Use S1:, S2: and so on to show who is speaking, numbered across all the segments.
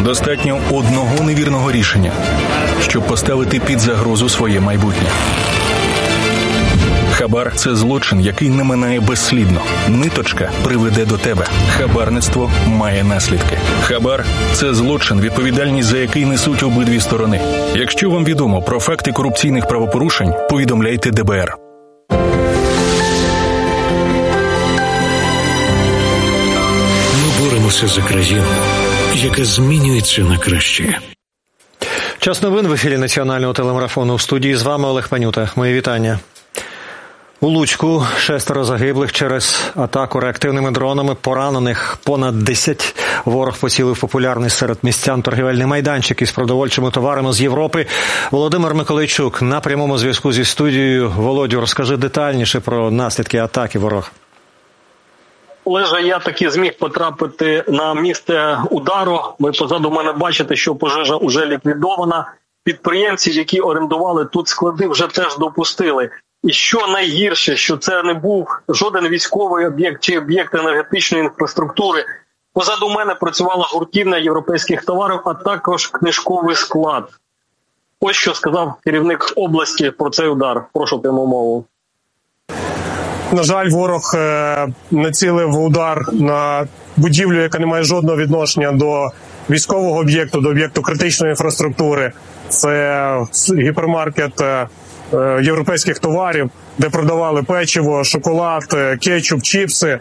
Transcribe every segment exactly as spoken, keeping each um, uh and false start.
S1: Достатньо одного невірного рішення, щоб поставити під загрозу своє майбутнє. Хабар – це злочин, який не минає безслідно. Ниточка приведе до тебе. Хабарництво має наслідки. Хабар – це злочин, відповідальність за який несуть обидві сторони. Якщо вам відомо про факти корупційних правопорушень, повідомляйте де бе ер.
S2: Ми боремося за країну, яка змінюється на краще.
S3: Час новин в ефірі національного телемарафону. В студії з вами Олег Панюта. Мої вітання. У Луцьку шестеро загиблих через атаку реактивними дронами, поранених понад десять. Ворог поцілив популярний серед містян торгівельний майданчик із продовольчими товарами з Європи. Володимир Миколайчук на прямому зв'язку зі студією. Володю, розкажи детальніше про наслідки атаки ворога.
S4: Олеже, я таки зміг потрапити на місце удару. Ви позаду мене бачите, що пожежа вже ліквідована. Підприємців, які орендували тут склади, вже теж допустили. І що найгірше, що це не був жоден військовий об'єкт чи об'єкт енергетичної інфраструктури. Позаду мене працювала гуртівня європейських товарів, а також книжковий склад. Ось що сказав керівник області про цей удар. Прошу пряму мову.
S5: На жаль, ворог націлив удар на будівлю, яка не має жодного відношення до військового об'єкту, до об'єкту критичної інфраструктури. Це гіпермаркет європейських товарів, де продавали печиво, шоколад, кетчуп, чіпси.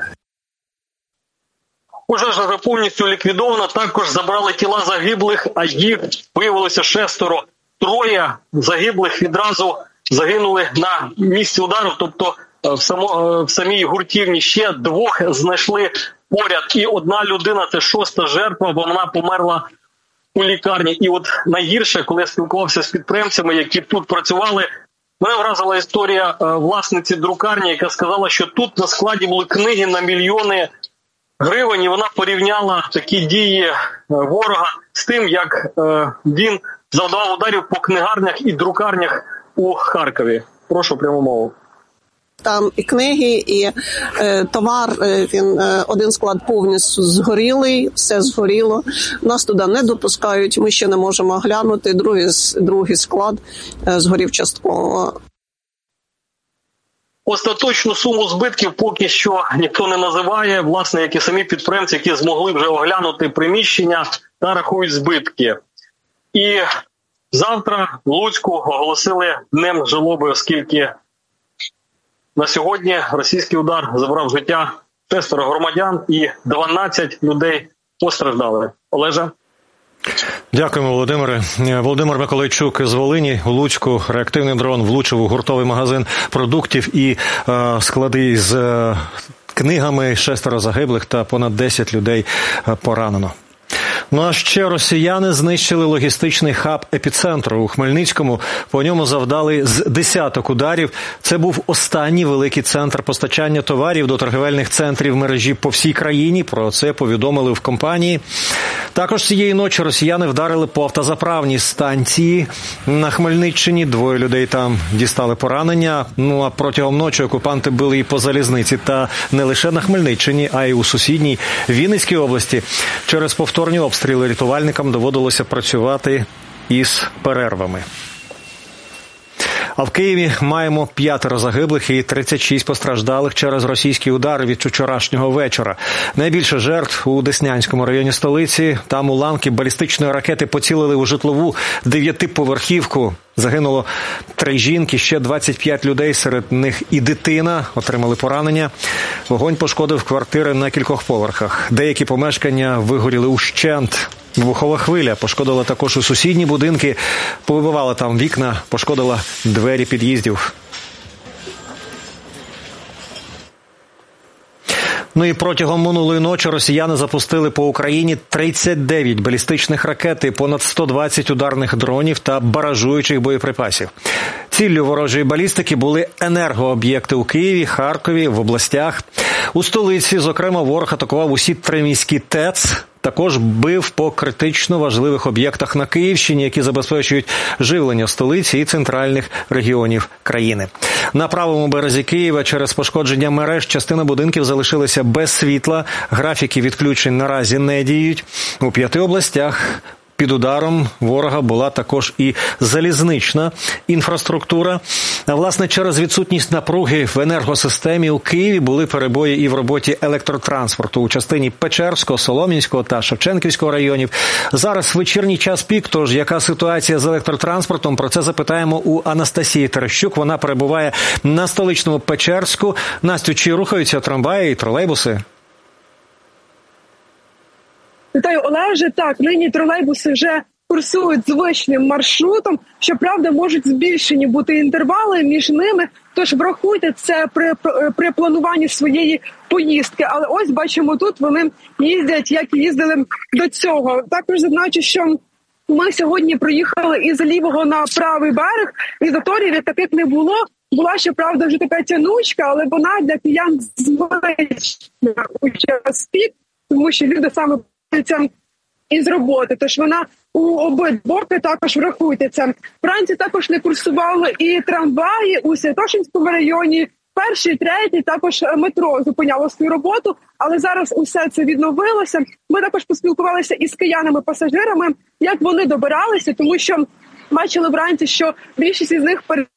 S4: Пожежа вже повністю ліквідована. Також забрали тіла загиблих, а їх виявилося шестеро. Троє загиблих відразу загинули на місці удару, тобто в, само, в самій гуртівні. Ще двох знайшли поряд. І одна людина, це шоста жертва, бо вона померла у лікарні. І от найгірше, коли я спілкувався з підприємцями, які тут працювали, мене вразила історія власниці друкарні, яка сказала, що тут на складі були книги на мільйони гривень, і вона порівняла такі дії ворога з тим, як він завдавав ударів по книгарнях і друкарнях у Харкові. Прошу пряму мову.
S6: Там і книги, і е, товар, е, він е, один склад повністю згорілий, все згоріло. Нас туди не допускають, ми ще не можемо глянути. Другий, другий склад е, згорів частково.
S4: Остаточну суму збитків поки що ніхто не називає, власне, як і самі підприємці, які змогли вже оглянути приміщення та рахують збитки. І завтра в Луцьку оголосили днем жалоби, оскільки на сьогодні російський удар забрав життя шестеро громадян і дванадцять людей постраждали. Олеже?
S3: Дякуємо, Володимире. Володимир Миколайчук з Волині. У Луцьку реактивний дрон влучив у гуртовий магазин продуктів і е, склади з е, книгами. Шестеро загиблих та понад десять людей поранено. Ну а ще росіяни знищили логістичний хаб епіцентру у Хмельницькому. По ньому завдали з десяток ударів. Це був останній великий центр постачання товарів до торгівельних центрів мережі по всій країні. Про це повідомили в компанії. Також цієї ночі росіяни вдарили по автозаправній станції на Хмельниччині. Двоє людей там дістали поранення. Ну а протягом ночі окупанти били і по залізниці. Та не лише на Хмельниччині, а й у сусідній Вінницькій області. Через повторні обстріли рятувальникам доводилося працювати із перервами. А в Києві маємо п'ятеро загиблих і тридцять шість постраждалих через російські удари від вчорашнього вечора. Найбільше жертв у Деснянському районі столиці. Там уламки балістичної ракети поцілили у житлову дев'ятиповерхівку. Загинуло три жінки, ще двадцять п'ять людей, серед них і дитина, отримали поранення. Вогонь пошкодив квартири на кількох поверхах. Деякі помешкання вигоріли ущент. Вибухова хвиля пошкодила також у сусідні будинки, повибивала там вікна, пошкодила двері під'їздів. Ну і протягом минулої ночі росіяни запустили по Україні тридцять дев'ять балістичних ракет і понад сто двадцять ударних дронів та баражуючих боєприпасів. Ціллю ворожої балістики були енергооб'єкти у Києві, Харкові, в областях. У столиці, зокрема, ворог атакував усі три міські ТЕЦ. Також бив по критично важливих об'єктах на Київщині, які забезпечують живлення столиці і центральних регіонів країни. На правому березі Києва через пошкодження мереж частина будинків залишилася без світла. Графіки відключень наразі не діють. У п'яти областях під ударом ворога була також і залізнична інфраструктура. Власне, через відсутність напруги в енергосистемі у Києві були перебої і в роботі електротранспорту у частині Печерського, Солом'янського та Шевченківського районів. Зараз вечірній час пік, тож яка ситуація з електротранспортом? Про це запитаємо у Анастасії Терещук. Вона перебуває на столичному Печерську. Настю, чи рухаються трамваї і тролейбуси?
S7: Вітаю, Олеже. Так, нині тролейбуси вже курсують звичним маршрутом. Щоправда, можуть збільшені бути інтервали між ними, тож врахуйте це при, при плануванні своєї поїздки. Але ось бачимо, тут вони їздять, як їздили до цього. Також зазначу, що ми сьогодні проїхали із лівого на правий берег, і заторів як таких не було. Була, щоправда, вже така тянучка, але вона для киян звична у час пік, тому що люди саме із роботи, тож вона у обидвоки, також врахуйте це. Вранці також не курсували і трамваї у Святошинському районі, перший, третій, також метро зупиняло свою роботу, але зараз усе це відновилося. Ми також поспілкувалися із киянами-пасажирами, як вони добиралися, тому що бачили вранці, що більшість із них перед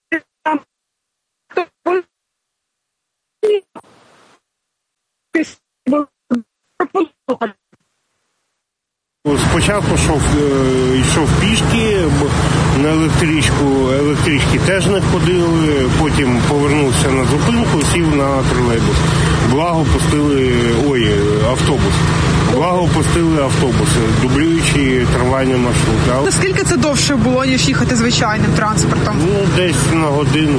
S8: Спочатку йшов, йшов пішки, на електричку, електрички теж не ходили, потім повернувся на зупинку, сів на тролейбус. Благо пустили, ой, автобус. Благо пустили автобус, дублюючи трамвайний маршрут. А...
S9: Наскільки це довше було, ніж їхати звичайним транспортом?
S8: Ну, десь на годину.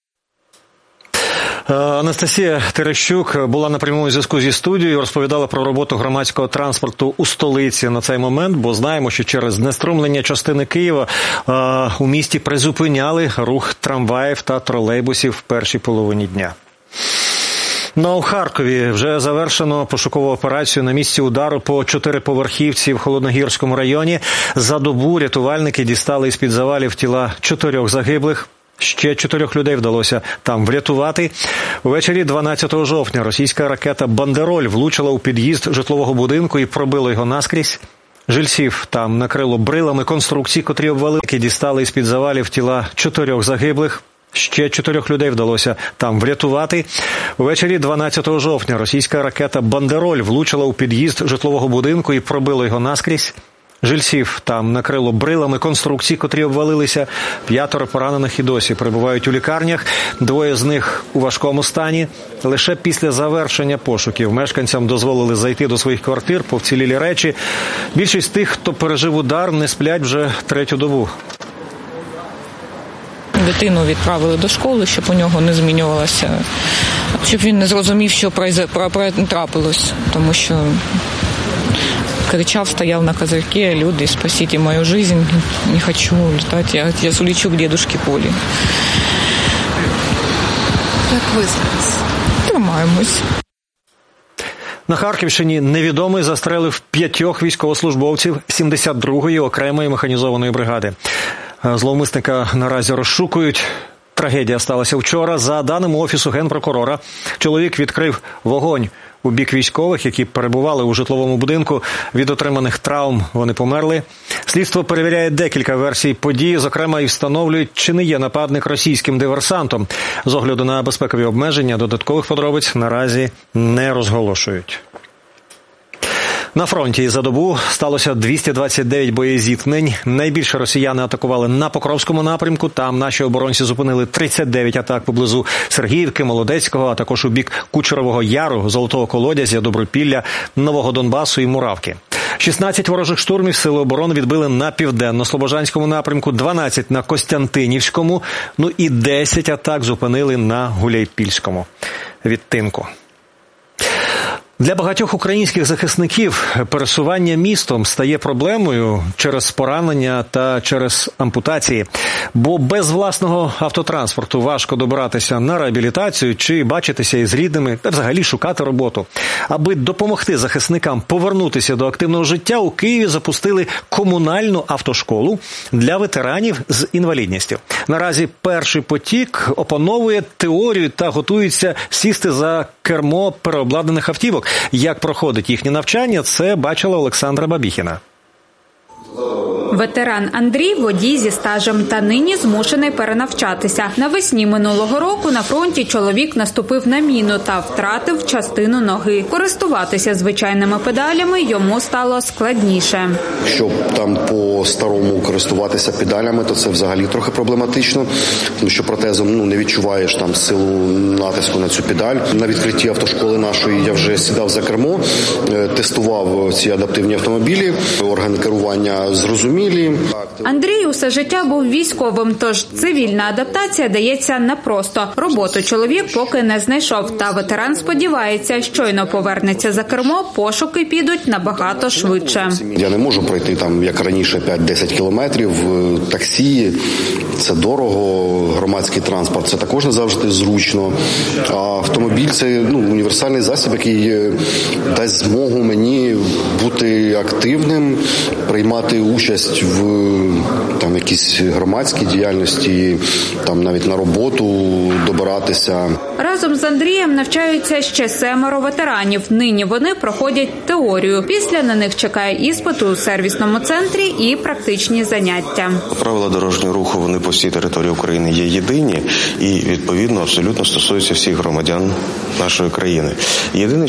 S3: Анастасія Терещук була на прямому зв'язку зі студією, розповідала про роботу громадського транспорту у столиці на цей момент, бо знаємо, що через знеструмлення частини Києва у місті призупиняли рух трамваїв та тролейбусів в першій половині дня. Ну, у Харкові вже завершено пошукову операцію на місці удару по чотириповерхівці в Холодногірському районі. За добу рятувальники дістали із-під завалів тіла чотирьох загиблих. Ще чотирьох людей вдалося там врятувати. Ввечері дванадцятого жовтня російська ракета «Бандероль» влучила у під'їзд житлового будинку і пробила його наскрізь. Жильців там накрило брилами конструкцій, котрі обвалили. Дістали із-під завалів тіла чотирьох загиблих. Ще чотирьох людей вдалося там врятувати. Ввечері дванадцятого жовтня російська ракета «Бандероль» влучила у під'їзд житлового будинку і пробила його наскрізь. Жильців там накрило брилами конструкцій, котрі обвалилися. П'ятеро поранених і досі перебувають у лікарнях. Двоє з них у важкому стані. Лише після завершення пошуків мешканцям дозволили зайти до своїх квартир по вцілілі речі. Більшість тих, хто пережив удар, не сплять вже третю добу.
S10: Дитину відправили до школи, щоб у нього не змінювалося, щоб він не зрозумів, що трапилось, тому що кричал, стоял на козырьке: люди, спасите мою жизнь, не хочу летать, я, я улечу к дедушке Поле.
S9: Як ви зараз?
S10: Тримаємось.
S3: На Харківщині невідомий застрелив п'ятьох військовослужбовців сімдесят другої окремої механізованої бригади. Зловмисника наразі розшукують. Трагедія сталася вчора. За даними Офісу Генпрокурора, чоловік відкрив вогонь у бік військових, які перебували у житловому будинку. Від отриманих травм вони померли. Слідство перевіряє декілька версій події, зокрема і встановлюють, чи не є нападник російським диверсантом. З огляду на безпекові обмеження додаткових подробиць наразі не розголошують. На фронті за добу сталося двісті двадцять дев'ять боєзіткнень. Найбільше росіяни атакували на Покровському напрямку. Там наші оборонці зупинили тридцять дев'ять атак поблизу Сергіївки, Молодецького, а також у бік Кучерового Яру, Золотого Колодязя, Добропілля, Нового Донбасу і Муравки. шістнадцять ворожих штурмів сили оборони відбили на Південно-Слобожанському напрямку, дванадцять на Костянтинівському, ну і десять атак зупинили на Гуляйпільському відтинку. Для багатьох українських захисників пересування містом стає проблемою через поранення та через ампутації. Бо без власного автотранспорту важко добиратися на реабілітацію чи бачитися із рідними та взагалі шукати роботу. Аби допомогти захисникам повернутися до активного життя, у Києві запустили комунальну автошколу для ветеранів з інвалідністю. Наразі перший потік опановує теорію та готується сісти за кермо переобладнаних автівок. Як проходить їхнє навчання, це бачила Олександра Бабіхіна.
S11: Ветеран Андрій – водій зі стажем та нині змушений перенавчатися. Навесні минулого року на фронті чоловік наступив на міну та втратив частину ноги. Користуватися звичайними педалями йому стало складніше.
S12: Щоб там по-старому користуватися педалями, то це взагалі трохи проблематично, тому що протезом ну, не відчуваєш там силу натиску на цю педаль. На відкритті автошколи нашої я вже сідав за кермо, тестував ці адаптивні автомобілі, органи керування зрозумілі.
S11: Андрій усе життя був військовим, тож цивільна адаптація дається непросто. Роботу чоловік поки не знайшов, та ветеран сподівається, щойно повернеться за кермо, пошуки підуть набагато швидше.
S12: Я не можу пройти там, як раніше, п'ять-десять кілометрів. Таксі – це дорого, громадський транспорт – це також не завжди зручно. А автомобіль – це ну, універсальний засіб, який дасть змогу мені бути активним, приймати участь в там, якійсь громадській діяльності, там, навіть на роботу добиратися.
S11: Разом з Андрієм навчаються ще семеро ветеранів. Нині вони проходять теорію. Після на них чекає іспит у сервісному центрі і практичні заняття.
S13: Правила дорожнього руху, вони по всій території України є єдині і, відповідно, абсолютно стосуються всіх громадян нашої країни. Єдине,